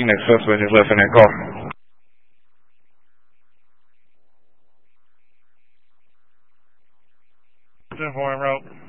Next suspect is left in that car. 10-4 en route.